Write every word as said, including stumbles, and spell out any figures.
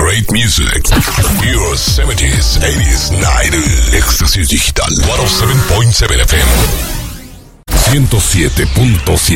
Great music. Your seventies, eighties, nineties. Éxtasis Digital. ciento siete punto siete. ciento siete punto siete.